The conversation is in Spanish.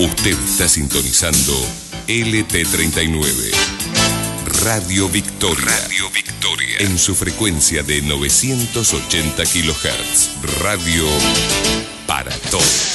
Usted está sintonizando LT39. Radio Victoria. Radio Victoria. En su frecuencia de 980 kHz. Radio para todos.